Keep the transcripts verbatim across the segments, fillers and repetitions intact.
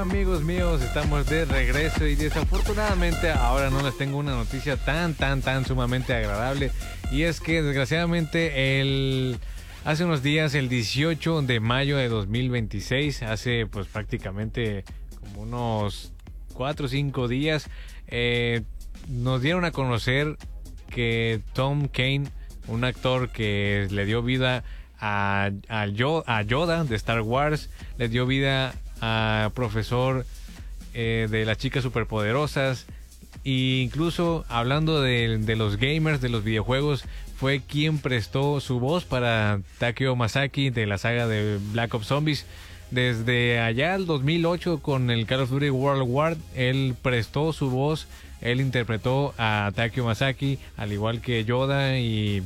Amigos míos, estamos de regreso y desafortunadamente ahora no les tengo una noticia tan, tan, tan sumamente agradable. Y es que desgraciadamente el... hace unos días, el dieciocho de mayo de dos mil veintiséis, hace pues prácticamente como unos cuatro o cinco días, eh, nos dieron a conocer que Tom Kane, un actor que le dio vida a, a, a Yoda de Star Wars, le dio vida a profesor eh, de las chicas superpoderosas, e incluso hablando de, de los gamers, de los videojuegos, fue quien prestó su voz para Takeo Masaki de la saga de Black Ops Zombies. Desde allá el dos mil ocho con el Call of Duty World War, él prestó su voz, él interpretó a Takeo Masaki, al igual que Yoda y,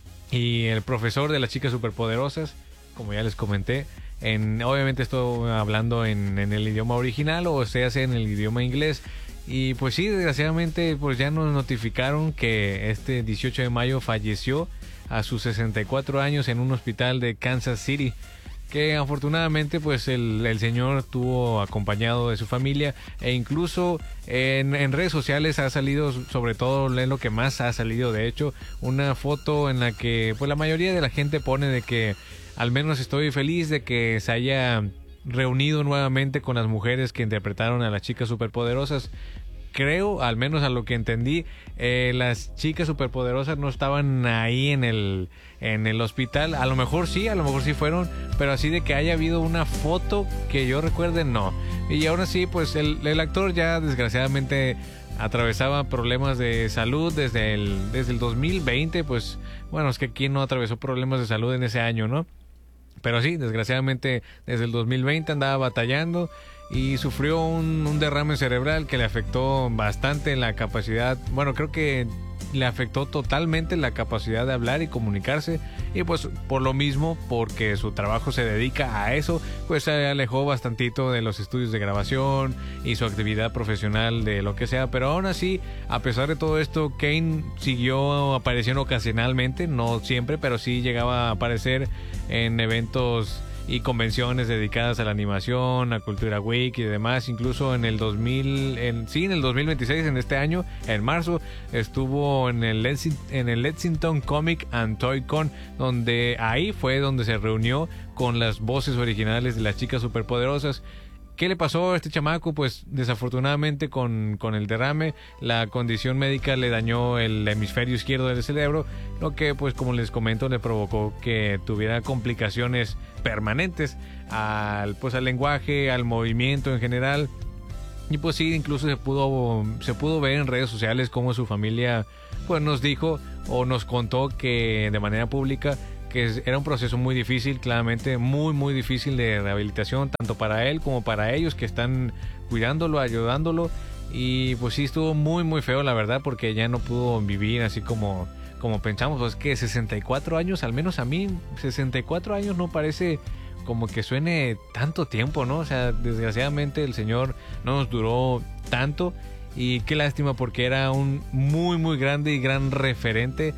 y el profesor de las chicas superpoderosas, como ya les comenté. En, obviamente estoy hablando en, en el idioma original, o se hace en el idioma inglés. Y pues sí, desgraciadamente pues ya nos notificaron que este dieciocho de mayo falleció a sus sesenta y cuatro años en un hospital de Kansas City, que afortunadamente pues el, el señor estuvo acompañado de su familia, e incluso en, en redes sociales ha salido, sobre todo es lo que más ha salido de hecho, una foto en la que pues la mayoría de la gente pone de que al menos estoy feliz de que se haya reunido nuevamente con las mujeres que interpretaron a las chicas superpoderosas. Creo, al menos a lo que entendí, eh, las chicas superpoderosas no estaban ahí en el en el hospital. A lo mejor sí, a lo mejor sí fueron, pero así de que haya habido una foto que yo recuerde, no. Y aún así, pues el, el actor ya desgraciadamente atravesaba problemas de salud desde el desde el dos mil veinte. Pues bueno, es que quién no atravesó problemas de salud en ese año, ¿no? Pero sí, desgraciadamente desde el dos mil veinte andaba batallando y sufrió un, un derrame cerebral que le afectó bastante la capacidad, bueno, creo que le afectó totalmente la capacidad de hablar y comunicarse, y pues por lo mismo, porque su trabajo se dedica a eso, pues se alejó bastantito de los estudios de grabación y su actividad profesional de lo que sea. Pero aún así, a pesar de todo esto, Kane siguió apareciendo ocasionalmente, no siempre, pero sí llegaba a aparecer en eventos y convenciones dedicadas a la animación, a Cultura Week y demás. Incluso en el dos mil, en, sí, en el dos mil veintiséis, en este año, en marzo, estuvo en el, en el Lexington Comic and Toy Con, donde ahí fue donde se reunió con las voces originales de las chicas superpoderosas. ¿Qué le pasó a este chamaco? Pues desafortunadamente con, con el derrame, la condición médica le dañó el hemisferio izquierdo del cerebro, lo que pues como les comento le provocó que tuviera complicaciones permanentes al, pues, al lenguaje, al movimiento en general. Y pues sí, incluso se pudo, se pudo ver en redes sociales cómo su familia pues nos dijo o nos contó que de manera pública que era un proceso muy difícil, claramente muy muy difícil de rehabilitación, tanto para él como para ellos que están cuidándolo, ayudándolo. Y pues sí, estuvo muy muy feo la verdad, porque ya no pudo vivir así como, como pensamos. Pues que sesenta y cuatro años, al menos a mí sesenta y cuatro años no parece como que suene tanto tiempo, ¿no? O sea, desgraciadamente el señor no nos duró tanto. Y qué lástima, porque era un muy muy grande y gran referente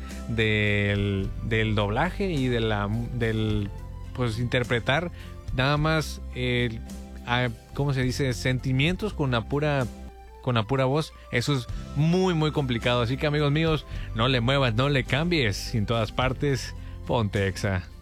del, del doblaje y de la del pues interpretar nada más eh, a, ¿cómo se dice? Sentimientos con la pura con la pura voz. Eso es muy muy complicado. Así que amigos míos, no le muevas, no le cambies. En todas partes, ponte Exa.